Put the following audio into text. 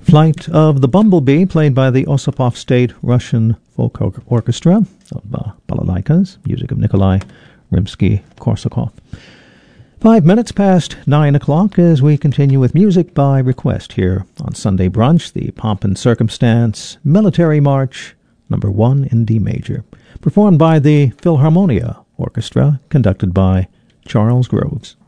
Flight of the Bumblebee, played by the Osipov State Russian Folk Orchestra of Balalaikas, music of Nikolai Rimsky-Korsakov. 5 minutes past 9 o'clock as we continue with music by request here on Sunday Brunch, the Pomp and Circumstance Military March, number 1 in D major, performed by the Philharmonia Orchestra, conducted by Charles Groves.